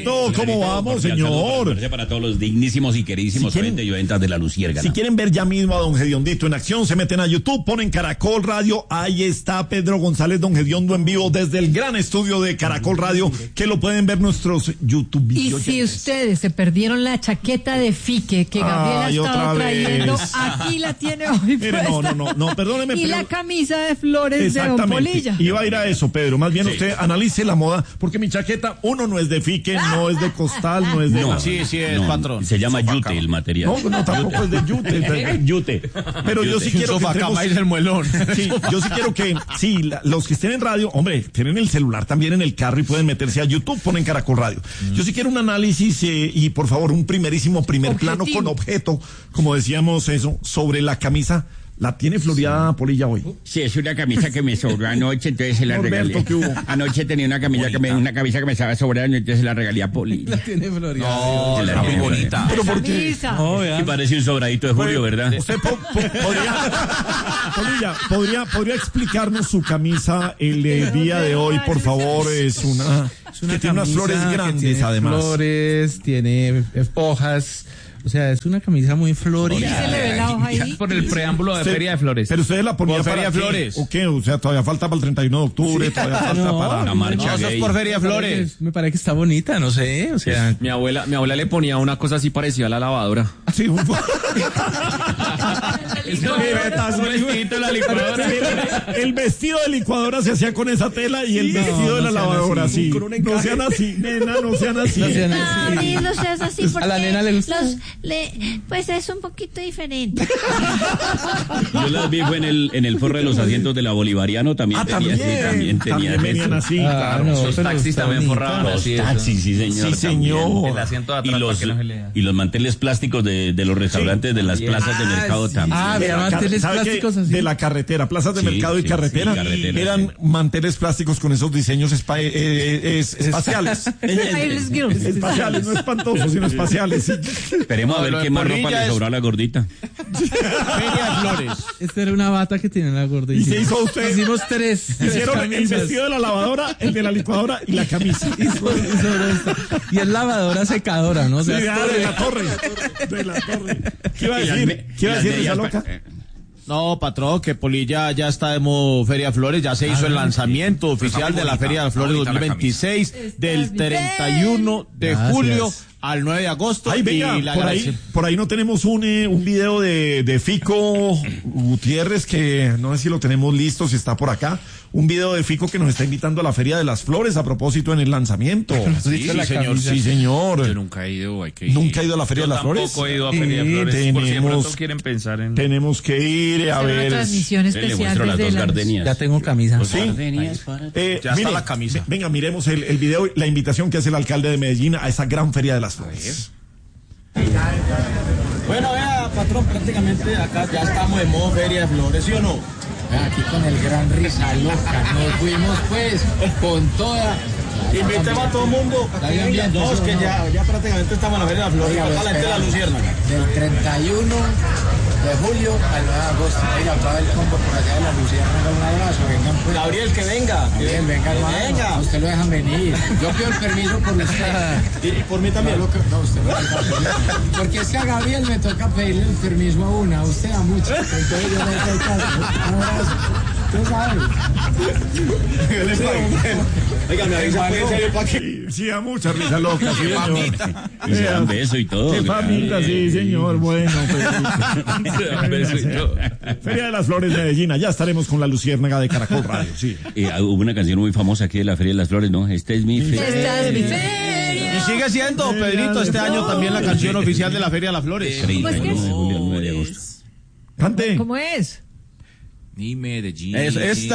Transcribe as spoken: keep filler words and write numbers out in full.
Pedrito, ¿cómo vamos, señor? Gracias para todos los dignísimos y queridísimos si quieren, oyentes y oyentas de La Luciérgana. Si quieren ver ya mismo a don Gediondito en acción, se meten a YouTube, ponen Caracol Radio, ahí está Pedro González, don Gediondo en vivo desde el gran estudio de Caracol Radio, que lo pueden ver nuestros YouTube videos. Y si ustedes se perdieron la chaqueta de Fique que Gabriela Ay, estaba otra trayendo, vez. aquí la tiene hoy. Mire, puesta. no, no, no, no, perdóneme. Y pero... la camisa de flores de Don Exactamente. Polilla. Iba a ir a eso, Pedro. Más bien Sí. usted analice la moda, porque mi chaqueta, uno, no es de Fique, no es de Costal, no es de... No, nada. Sí, sí, es no, patrón. Se llama Sofacama. yute el material. No, no, tampoco es de yute. Yute. Pero yo sí quiero que Sofacama entremos- es el muelón. Sí, yo sí quiero que, sí, la- los que estén en radio, hombre, tienen el celular también en el carro y pueden meterse a YouTube, ponen Caracol Radio. Yo sí quiero un análisis eh, y por favor un primerísimo primer Objetivo. plano con objeto, como decíamos eso, sobre la camisa. ¿La tiene floreada Polilla hoy? Sí, es una camisa que me sobró anoche, entonces se la Norberto, regalé. ¿qué hubo? Anoche tenía una camisa que me, una camisa que me estaba sobrando, entonces se la regalé a Poli. Tiene Florida. No, Se la está muy tiene bonita. ¿Pero por qué? Camisa. Y parece un sobradito de Julio, ¿verdad? Usted po- po- podría, Polilla, podría, podría explicarnos su camisa el eh, día de hoy, por favor. Es una, Es una que tiene unas camisa flores que grandes, tiene además. Flores, tiene eh, hojas. O sea, es una camisa muy florida. Se le ve la hoja ahí. Por el preámbulo de Usted- Feria de Flores. Pero ustedes la ponían Por para Feria qué? Flores. ¿O qué? O sea, todavía falta para el treinta y uno de octubre, todavía falta No, para... La marcha No, eso es gay. por Feria de Flores. Me parece que está bonita, no sé. O sea, Mi abuela, mi abuela le ponía una cosa así parecida a la lavadora. Sí, un... El vestido de licuadora se hacía con esa tela y el vestido de la no sean lavadora, así, sí. con un No encaje. sean así, nena, no sean así. no sean No, así. Abril, no seas así porque A la nena le gusta. los, le, pues es un poquito diferente. Yo las vi fue en el, en el forro de los asientos de la Bolivariano, también Ah, tenía, también. sí, también tenía También venían eso. así, Ah, claro. no, Los pero taxis está también bonita. forraban Los así. eso. taxis, sí, señor. Sí, señor. también. El asiento de Y atrás los, para que no se lea. y los manteles plásticos de, de los restaurantes de las plazas de Ah, mercado sí. también. Ah, De había la car- manteles ¿sabe qué? plásticos así. De la carretera, plazas de Sí, mercado y sí, carretera, sí, carretera, eran sí. manteles plásticos con esos diseños espa- eh, eh, es- espaciales. Ahí les quiero. Espaciales, no espantosos, sino espaciales. Sí. Esperemos a No, ver lo de qué más ropa Porrilla le es- sobró a la gordita. Feria de Flores. Esta era una bata que tiene la gorda. Y se hizo usted- Hicimos tres. tres Hicieron el camisas. vestido de la lavadora, el de la licuadora y la camisa. Y sobre- y sobre esta. Y es lavadora secadora, ¿no? O Sí, sea, de, es ah, todo- de la torre. De la torre. ¿Qué iba a Y las decir? me- ¿Qué iba a y las decir esa medias loca? pa- eh, No, patrón, que Polilla ya está de modo Feria de Flores, ya se hizo el lanzamiento oficial de la Feria de Flores dos mil veintiséis del treinta y uno de Gracias. julio al nueve de agosto. Ay, venga, y la por ahí, gracia- por ahí no tenemos un, eh, un video de, de Fico Gutiérrez, que no sé si lo tenemos listo, si está por acá. Un video de Fico que nos está invitando a la Feria de las Flores a propósito en el lanzamiento. Sí, la señor. camisa. Sí, señor. Yo nunca he ido, hay que ir. ¿Nunca ha ido a la Feria de las Flores? Tampoco he ido a Sí, Feria de Flores. Por si de tenemos- pronto quieren pensar en... Tenemos que ir a Hacer una ver. transmisión Le especial muestro las desde dos la... gardenias. Ya tengo camisa. Sí. Eh, Ya está la camisa. ve- Venga, miremos el, el video, la invitación que hace el alcalde de Medellín a esa gran Feria de las Flores. Bueno, vea, patrón, prácticamente acá ya estamos en modo Feria de Flores, ¿sí o no? Aquí con el gran risa loca, nos fuimos pues con toda. Invitemos a todo el mundo. Está bien, bien, No, es eso que no. ya, ya prácticamente estamos en la Feria de las Flores. Oiga, Acá lo la gente de la esperamos. Luciérnaga. Del treinta y uno de julio al nueve de agosto. Oiga, todo el combo por allá de la Luciérnaga, un abrazo, vengan pues. Gabriel, que venga. Gabriel, venga, Que hermano. venga. A usted lo dejan venir. Yo pido el permiso por usted. Y y por mí también. No, lo que- no, usted no deja permiso. Porque es que a Gabriel me toca pedirle el permiso a una, a usted a muchos. Entonces yo le doy caso. Un abrazo. Usted sabe. Oiga, me avisa pues, en serio, pa' que... Sí, sí, a mucha risa loca, sí, señor. Y se dan beso y todo. Qué famita, sí, señor. Bueno, pues, Se dan beso y todo. Feria de las Flores Medellín, ya estaremos con la Luciérnaga de Caracol Radio, sí. Eh, hubo una canción muy famosa aquí de la Feria de las Flores, ¿no? Esta es mi feria. Esta es mi feria. Y sigue siendo, Pedrito, este año también la canción oficial de la Feria de las Flores. ¿Cómo es que treinta y uno es? de julio al nueve de agosto. Cante. ¿Cómo es? Ni Medellín. Es- esta